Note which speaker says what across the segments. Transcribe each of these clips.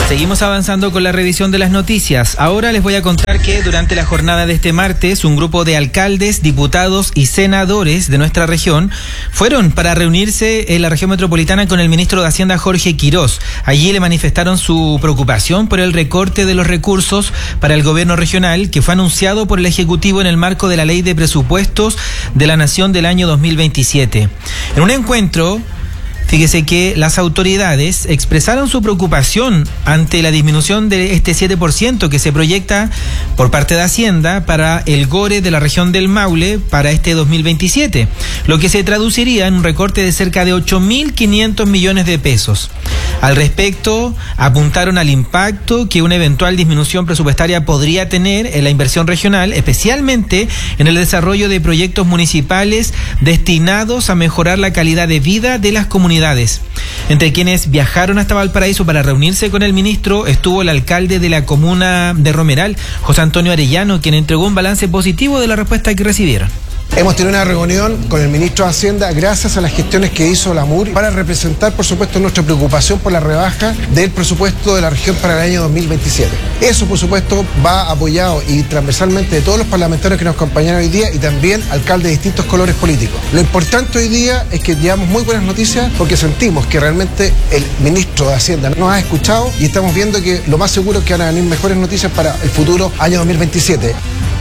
Speaker 1: Seguimos avanzando con la revisión de las noticias. Ahora les voy a contar que durante la jornada de este martes, un grupo de alcaldes, diputados y senadores de nuestra región fueron para reunirse en la región metropolitana con el ministro de Hacienda, Jorge Quirós. Allí le manifestaron su preocupación por el recorte de los recursos para el gobierno regional que fue anunciado por el Ejecutivo en el marco de la Ley de Presupuestos de la Nación del año 2027. En un encuentro, fíjese que las autoridades expresaron su preocupación ante la disminución de este 7% que se proyecta por parte de Hacienda para el GORE de la región del Maule para este 2027, lo que se traduciría en un recorte de cerca de 8.500 millones de pesos. Al respecto, apuntaron al impacto que una eventual disminución presupuestaria podría tener en la inversión regional, especialmente en el desarrollo de proyectos municipales destinados a mejorar la calidad de vida de las comunidades. Entre quienes viajaron hasta Valparaíso para reunirse con el ministro estuvo el alcalde de la comuna de Romeral, José Antonio Arellano, quien entregó un balance positivo de la respuesta que recibieron.
Speaker 2: Hemos tenido una reunión con el ministro de Hacienda gracias a las gestiones que hizo la MURI para representar, por supuesto, nuestra preocupación por la rebaja del presupuesto de la región para el año 2027. Eso, por supuesto, va apoyado y transversalmente de todos los parlamentarios que nos acompañaron hoy día y también alcaldes de distintos colores políticos. Lo importante hoy día es que llevamos muy buenas noticias porque sentimos que realmente el ministro de Hacienda nos ha escuchado y estamos viendo que lo más seguro es que van a venir mejores noticias para el futuro año 2027.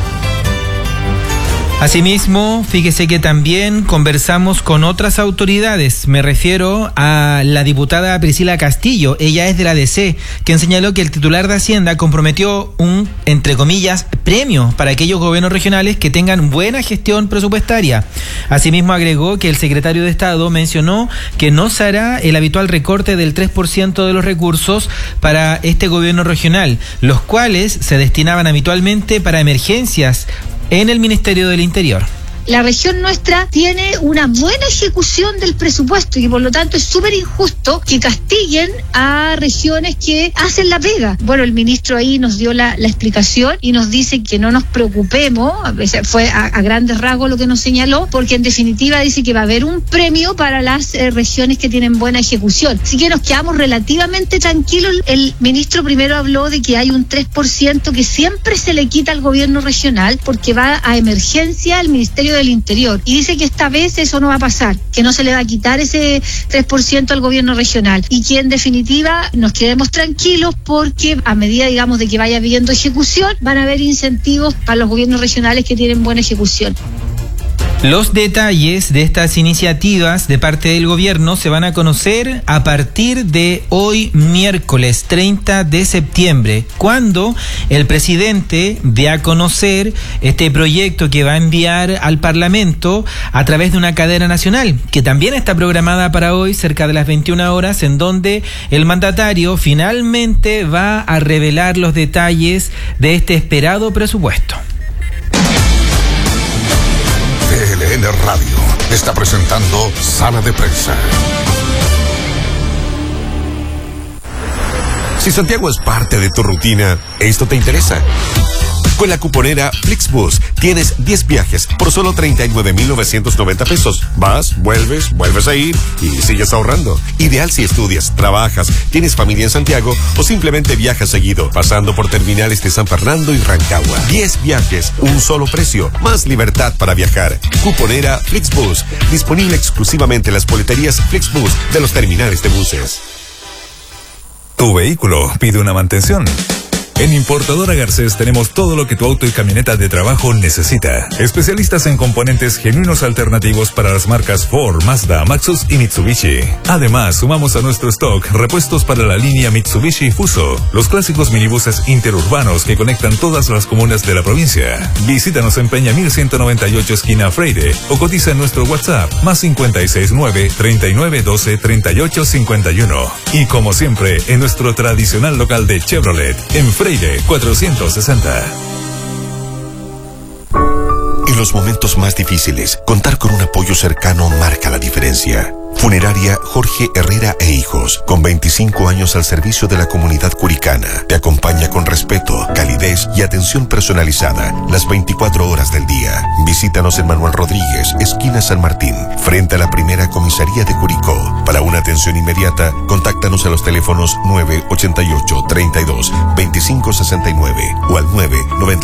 Speaker 1: Asimismo, fíjese que también conversamos con otras autoridades. Me refiero a la diputada Priscila Castillo, ella es de la DC, quien señaló que el titular de Hacienda comprometió un, entre comillas, premio para aquellos gobiernos regionales que tengan buena gestión presupuestaria. Asimismo, agregó que el secretario de Estado mencionó que no se hará el habitual recorte del 3% de los recursos para este gobierno regional, los cuales se destinaban habitualmente para emergencias en el Ministerio del Interior.
Speaker 3: La región nuestra tiene una buena ejecución del presupuesto y por lo tanto es súper injusto que castiguen a regiones que hacen la pega. Bueno, el ministro ahí nos dio la explicación y nos dice que no nos preocupemos, fue a grandes rasgos lo que nos señaló, porque en definitiva dice que va a haber un premio para las regiones que tienen buena ejecución. Así que nos quedamos relativamente tranquilos. El ministro primero habló de que hay un 3% que siempre se le quita al gobierno regional porque va a emergencia al Ministerio del Interior y dice que esta vez eso no va a pasar, que no se le va a quitar ese 3% al gobierno regional y que en definitiva nos quedemos tranquilos porque a medida, digamos, de que vaya habiendo ejecución van a haber incentivos para los gobiernos regionales que tienen buena ejecución.
Speaker 1: Los detalles de estas iniciativas de parte del gobierno se van a conocer a partir de hoy, miércoles 30 de septiembre, cuando el presidente dé a conocer este proyecto que va a enviar al Parlamento a través de una cadena nacional, que también está programada para hoy cerca de las 21 horas, en donde el mandatario finalmente va a revelar los detalles de este esperado presupuesto.
Speaker 4: TLN Radio está presentando Sala de Prensa. Si Santiago es parte de tu rutina, esto te interesa. Con la cuponera Flixbus tienes 10 viajes por solo 39,990 pesos. Vas, vuelves a ir y sigues ahorrando. Ideal si estudias, trabajas, tienes familia en Santiago o simplemente viajas seguido, pasando por terminales de San Fernando y Rancagua. 10 viajes, un solo precio, más libertad para viajar. Cuponera Flixbus, disponible exclusivamente en las boleterías Flixbus de los terminales de buses.
Speaker 5: Tu vehículo pide una mantención. En Importadora Garcés tenemos todo lo que tu auto y camioneta de trabajo necesita. Especialistas en componentes genuinos alternativos para las marcas Ford, Mazda, Maxus y Mitsubishi. Además, sumamos a nuestro stock repuestos para la línea Mitsubishi Fuso, los clásicos minibuses interurbanos que conectan todas las comunas de la provincia. Visítanos en Peña 1198 esquina Freire o cotiza en nuestro WhatsApp +569 3912 3851. Y como siempre, en nuestro tradicional local de Chevrolet, en Freire 460.
Speaker 4: En los momentos más difíciles, contar con un apoyo cercano marca la diferencia. Funeraria Jorge Herrera e Hijos, con 25 años al servicio de la comunidad curicana, te acompaña con respeto, calidez y atención personalizada las 24 horas del día. Visítanos en Manuel Rodríguez, esquina San Martín, frente a la primera comisaría de Curicó. Para una atención inmediata, contáctanos a los teléfonos 988 32 2569 o al 990